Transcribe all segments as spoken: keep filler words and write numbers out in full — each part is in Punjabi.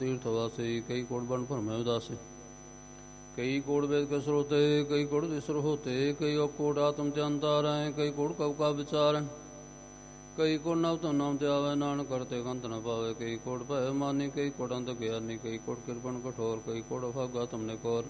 ਤੀਰਥ ਵਾਸੀ ਕਈ ਕੋਟ ਬਨ ਭਰਮੈ ਉਦਾਸੀ ਕਈ ਕੋਟ ਵੇਦ ਕੇ ਸਰੋਤੇ ਕਈ ਕੋਟ ਵਿਸਰ ਹੋਤੇ ਕਈ ਕੋਟ ਆਤਮ ਤੇ ਅੰਤਾਰੈ ਕਈ ਕੋਟ ਕਉ ਕਾ ਵਿਚਾਰੈ ਕਈ ਕੋਟ ਨਵ ਤੋਂ ਨਾਮ ਤੇ ਆਵੈ ਨਾਨਕ ਕਰਤੇ ਕੰਤ ਨ ਪਾਵੇ ਕਈ ਕੋਟ ਭੈ ਮਾਨੀ ਕਈ ਕੋਟ ਅੰਤ ਗਿਆਨੀ ਕਈ ਕੋਟ ਕਿਰਪਨ ਕਠੋਰ ਕਈ ਕੋਟ ਅਭਾਗਾ ਤੁਮਨੇ ਕੋਰ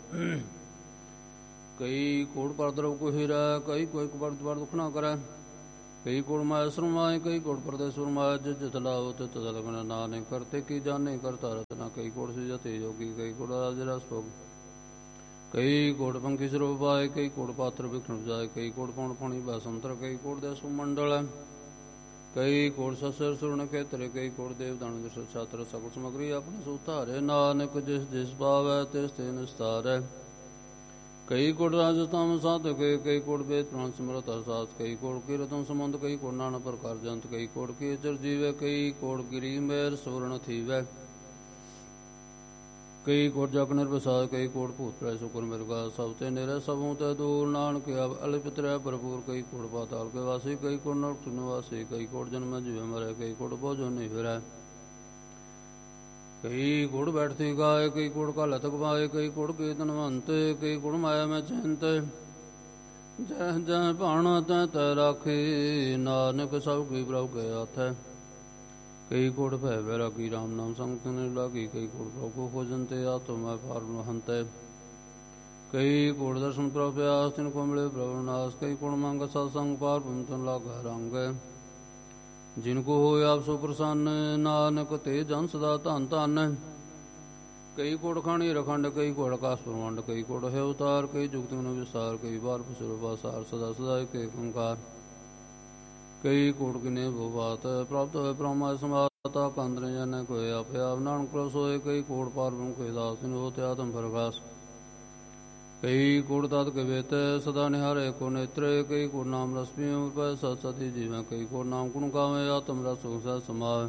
ਕਈ ਕੋਟ ਪਰਦਰਵ ਕੋ ਹੀਰੈ ਕਈ ਕੋਈ ਕਬਰ ਦਵਾਰ ਦੁਖ ਨਾ ਕਰੈ ਕਈ ਕੋਟ ਮਾਇਆ ਸਰਮਾਏ ਕਈ ਕੋਟ ਪਰਦੇ ਸੁਰਮਾਏ ਜਿਤ ਜਿਤ ਲਾਵ ਤਿਤ ਲਗਨ ਨਾਨਕ ਕਰਤੇ ਕੀ ਜਾਣੇ ਕਰਤਾ ਰਤਨਾ ਕਈ ਕੋਟ ਸੀ ਜਤੇ ਜੋਗੀ ਕਈ ਕੋਟ ਰਾਜ ਰਸ ਭੋਗ ਕਈ ਕੋਟ ਪੰਖੀ ਸਰੂਪ ਪਾਏ ਕਈ ਕੋਟ ਪਾਤਰ ਵਿਖਣ ਜਾਏ ਕਈ ਕੋਟ ਪੌਣ ਪਾਣੀ ਬਸੰਤਰ ਕਈ ਕੋਟ ਦੇ ਸੁਮੰਡਲ ਕਈ ਕੋਟ ਸਸਰ ਸੁਰਨ ਖੇਤਰ ਕਈ ਕੋਟ ਦੇਵ ਦਾਨ ਦਿਸ ਛਾਤਰ ਸਗਲ ਸਮਗਰੀ ਆਪਣੇ ਸੁਧਾਰੇ ਨਾਨਕ ਜਿਸ ਜਿਸ ਪਾਵੈ ਤਿਸ ਤੇ ਨਿਸਤਾਰੈ ਕਈ ਕੋਟ ਰਾਜਸਥਾਨ ਸਾਧ ਕੇ ਕਈ ਕੋਟ ਵੇਦ ਪ੍ਰਾਣ ਸਮਰਤ ਅਰਸਾਤ ਕਈ ਕੋਟ ਕੀਰਤਨ ਸੰਬੰਧ ਕਈ ਕੋਟ ਨਾਨਾ ਪ੍ਰਕਾਰ ਜੰਤ ਕਈ ਕੋਟ ਕੀ ਚਰ ਜੀਵੇ ਕਈ ਕੋਟ ਗਿਰੀ ਮੇਰ ਸੁਵਰਨ ਥੀਵੈ ਕਈ ਕੋਟ ਜਗ ਨਿਰਵਸਾਦ ਕਈ ਕੋਟ ਭੂਤ ਪ੍ਰੈ ਸੁਕਰ ਮਿਰਗਾ ਸਭ ਤੇ ਨਿਰੇ ਸਭੋਂ ਤੇ ਦੂਰ ਨਾਨਕ ਅਲਿਪਤ ਰਹਿ ਭਰਪੂਰ ਕਈ ਕੋਟ ਪਾਤਾਲ ਕੇ ਵਾਸੀ ਕਈ ਕੋਟ ਨਰਕ ਨਿਵਾਸੀ ਕਈ ਕੋਟ ਜਨਮ ਜੀਵੇ ਮਰੇ ਕਈ ਕੋਟ ਭੋਜੋ ਨਹੀਂ ਫਿਰੈ ਕਈ ਕੋਟ ਬੈਠਤੀ ਗਾਏ ਕਈ ਕੋਟ ਕਾ ਲਤਕ ਪਾਏ ਕਈ ਕੋਟ ਕੀਰਤਨਵੰਤ ਕਈ ਕੋਟ ਮਾਇਆ ਮੈਂ ਚਿੰਤ ਜਹ ਜਹ ਭਾਣਾ ਤੈ ਤੈ ਰਾਖੇ ਨਾਨਕ ਸਭ ਕੀ ਪ੍ਰਭ ਕੇ ਹੱਥੈ ਕਈ ਕੋਟ ਭੈ ਵੈਰਾਗੀ ਰਾਮ ਨਾਮ ਸੰਗਤ ਨੇ ਲਾਗੀ ਕਈ ਕੋਟ ਪ੍ਰਭ ਕੋ ਖੋਜਨ ਤੇ ਆਤਮ ਮੈਂ ਫਾਰਨ ਹੰਤੈ ਕਈ ਕੋਟ ਦਰਸ਼ਨ ਪ੍ਰਭ ਪਿਆਸ ਤਿਨ ਕੋ ਮਿਲੇ ਪ੍ਰਭ ਨਾਸ ਕਈ ਕੋਟ ਮੰਗ ਸਤ ਸੰਗ ਪਾਰ ਪੰਤਨ ਲਾਗਾ ਰੰਗ ਜਿਨ ਕੋ ਹੋਇ ਆਪ ਸੋ ਪ੍ਰਸੰਨ ਨਾਨਕ ਤੇ ਜਨ ਸਦਾ ਧਨ ਧਨ ਕਈ ਕੋਟ ਖਾਣੀ ਰਖੰਡ ਕਈ ਕੋਟ ਆਕਾਸ ਪ੍ਰਮੰਡ ਕਈ ਕੋਟ ਹੈ ਉਤਾਰ ਕਈ ਜੁਗਤ ਨੂੰ ਵਿਸਾਰ ਕਈ ਬਾਰ ਪਸੁਰ ਬਾਸਾਰ ਸਦਾ ਸਦਾ ਏਕ ਓੰਕਾਰ ਕਈ ਕੋਟ ਕਿਨੇ ਭਵਾਤ ਪ੍ਰਾਪਤ ਹੋਏ ਬ੍ਰਹਮਾ ਸਮਾਤਾ ਕੰਦਰ ਜਨ ਕੋਇ ਆਪੇ ਆਪ ਨਾਨਕ ਪ੍ਰਭ ਸੋਏ ਕਈ ਕੋਟ ਪਾਰ ਬ੍ਰਹਮ ਕੋਈ ਦਾਸ ਨੂੰ ਹੋਤੇ ਆਤਮ ਪ੍ਰਗਾਸ ਕਈ ਕੋਟ ਤਤ ਕਵੇਤ ਸਦਾ ਨਿਹਾਰੇ ਕੋ ਨੇਤਰੇ ਕਈ ਕੋਟ ਨਾਮ ਰਸ ਪੀਉ ਪੈ ਸਤ ਸਤੀ ਜੀਵੈ ਕਈ ਕੋਟ ਨਾਮ ਗੁਣ ਗਾਵੇ ਆਤਮ ਰਸ ਸੁਖ ਸਮਾਵੇ